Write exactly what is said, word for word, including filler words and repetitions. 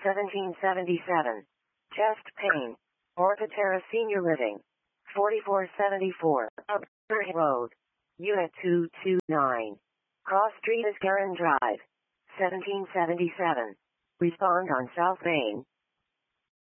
seventeen seventy-seven. Chest pain. Orthoterra Senior Living. forty-four seventy-four. Upper Road. Unit two two nine. Cross Street Iscaron Drive. seventeen seventy-seven. Respond on South Main.